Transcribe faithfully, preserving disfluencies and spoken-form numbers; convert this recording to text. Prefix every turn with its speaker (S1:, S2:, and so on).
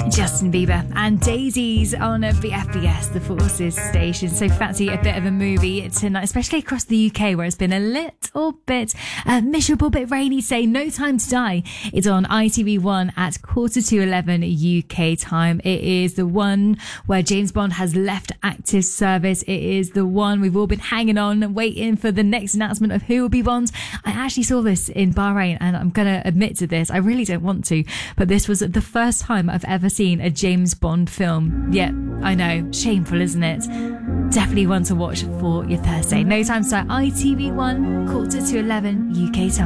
S1: Justin Bieber and Daisies on B F B S, the Forces station. So fancy a bit of a movie tonight, especially across the U K where it's been a little bit uh, miserable, bit rainy. Say No Time to Die. It's on I T V one at quarter to eleven U K time. It is the one where James Bond has left active service. It is the one we've all been hanging on, waiting for the next announcement of who will be Bond. I actually saw this in Bahrain, and I'm going to admit to this. I really don't want to, but this was the first time I've ever seen a James Bond film. Yet, I know, shameful, isn't it? Definitely one to watch for your Thursday. No Time to Die, I T V one, quarter to eleven U K time.